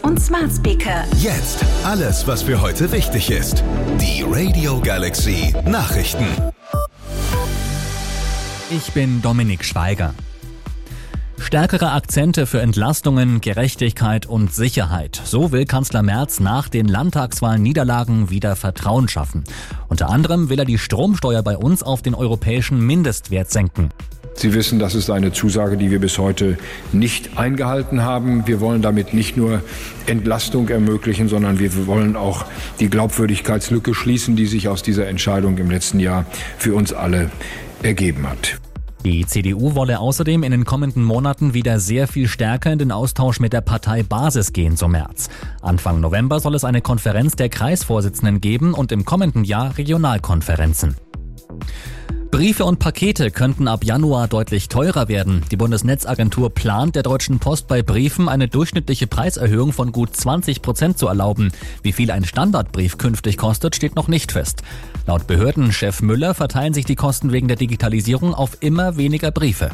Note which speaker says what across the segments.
Speaker 1: und Smart Speaker.
Speaker 2: Jetzt alles, was für heute wichtig ist. Die Radio Galaxy Nachrichten.
Speaker 3: Ich bin Dominik Schweiger. Stärkere Akzente für Entlastungen, Gerechtigkeit und Sicherheit. So will Kanzler Merz nach den Landtagswahlniederlagen wieder Vertrauen schaffen. Unter anderem will er die Stromsteuer bei uns auf den europäischen Mindestwert senken.
Speaker 4: Sie wissen, das ist eine Zusage, die wir bis heute nicht eingehalten haben. Wir wollen damit nicht nur Entlastung ermöglichen, sondern wir wollen auch die Glaubwürdigkeitslücke schließen, die sich aus dieser Entscheidung im letzten Jahr für uns alle ergeben hat.
Speaker 3: Die CDU wolle außerdem in den kommenden Monaten wieder sehr viel stärker in den Austausch mit der Partei Basis gehen, so Merz. Anfang November soll es eine Konferenz der Kreisvorsitzenden geben und im kommenden Jahr Regionalkonferenzen. Briefe und Pakete könnten ab Januar deutlich teurer werden. Die Bundesnetzagentur plant, der Deutschen Post bei Briefen eine durchschnittliche Preiserhöhung von gut 20% zu erlauben. Wie viel ein Standardbrief künftig kostet, steht noch nicht fest. Laut Behördenchef Müller verteilen sich die Kosten wegen der Digitalisierung auf immer weniger Briefe.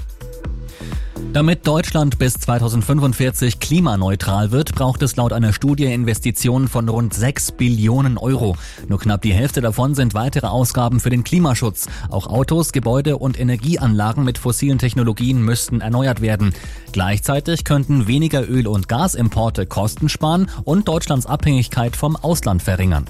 Speaker 3: Damit Deutschland bis 2045 klimaneutral wird, braucht es laut einer Studie Investitionen von rund 6 Billionen Euro. Nur knapp die Hälfte davon sind weitere Ausgaben für den Klimaschutz. Auch Autos, Gebäude und Energieanlagen mit fossilen Technologien müssten erneuert werden. Gleichzeitig könnten weniger Öl- und Gasimporte Kosten sparen und Deutschlands Abhängigkeit vom Ausland verringern.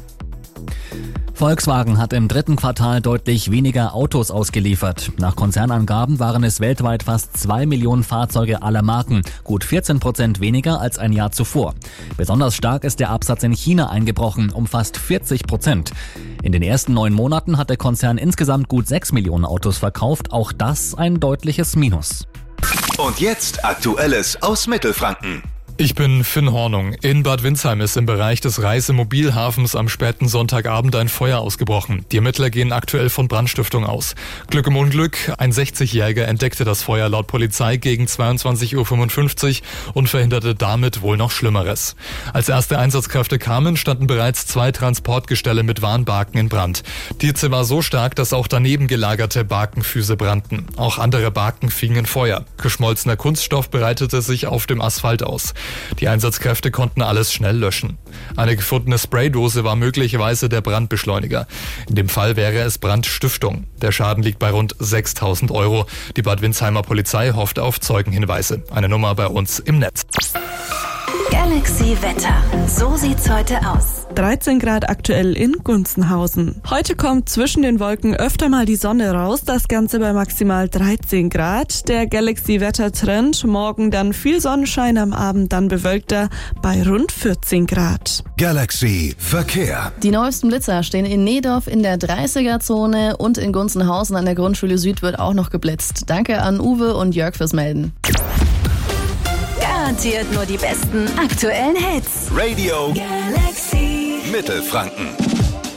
Speaker 3: Volkswagen hat im dritten Quartal deutlich weniger Autos ausgeliefert. Nach Konzernangaben waren es weltweit fast 2 Millionen Fahrzeuge aller Marken, gut 14% weniger als ein Jahr zuvor. Besonders stark ist der Absatz in China eingebrochen, um fast 40%. In den ersten 9 Monaten hat der Konzern insgesamt gut 6 Millionen Autos verkauft, auch das ein deutliches Minus.
Speaker 2: Und jetzt Aktuelles aus Mittelfranken.
Speaker 5: Ich bin Finn Hornung. In Bad Windsheim ist im Bereich des Reisemobilhafens am späten Sonntagabend ein Feuer ausgebrochen. Die Ermittler gehen aktuell von Brandstiftung aus. Glück im Unglück, ein 60-Jähriger entdeckte das Feuer laut Polizei gegen 22:55 Uhr und verhinderte damit wohl noch Schlimmeres. Als erste Einsatzkräfte kamen, standen bereits 2 Transportgestelle mit Warnbarken in Brand. Die Hitze war so stark, dass auch daneben gelagerte Barkenfüße brannten. Auch andere Barken fingen in Feuer. Geschmolzener Kunststoff breitete sich auf dem Asphalt aus. Die Einsatzkräfte konnten alles schnell löschen. Eine gefundene Spraydose war möglicherweise der Brandbeschleuniger. In dem Fall wäre es Brandstiftung. Der Schaden liegt bei rund 6.000 Euro. Die Bad Windsheimer Polizei hofft auf Zeugenhinweise. Eine Nummer bei uns im Netz.
Speaker 1: Galaxy Wetter. So sieht's heute aus.
Speaker 6: 13 Grad aktuell in Gunzenhausen. Heute kommt zwischen den Wolken öfter mal die Sonne raus, das Ganze bei maximal 13 Grad. Der Galaxy-Wetter-Trend, morgen dann viel Sonnenschein, am Abend dann bewölkter bei rund 14 Grad.
Speaker 2: Galaxy Verkehr.
Speaker 7: Die neuesten Blitzer stehen in Nehdorf in der 30er-Zone und in Gunzenhausen an der Grundschule Süd wird auch noch geblitzt. Danke an Uwe und Jörg fürs Melden.
Speaker 1: Garantiert nur die besten aktuellen Hits.
Speaker 2: Radio
Speaker 1: Galaxy
Speaker 2: Mittelfranken.